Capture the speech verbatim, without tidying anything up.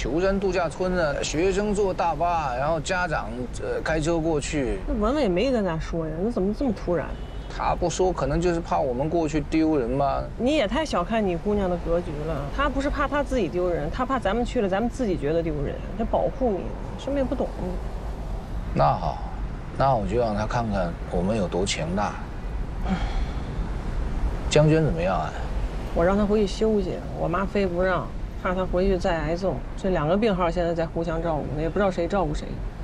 球山度假村呢，学生坐大巴，然后家长呃开车过去。 那文文也没跟咱说呀，那怎么这么突然？ 他不说，可能就是怕我们过去丢人吧。 你也太小看你姑娘的格局了。她不是怕她自己丢人，她怕咱们去了，咱们自己觉得丢人，她保护你，什么也不懂。 那好，那我就让他看看我们有多强大。江娟怎么样啊？ 我让她回去休息，我妈非不让，怕她回去再挨揍。这两个病号现在在互相照顾，也不知道谁照顾谁。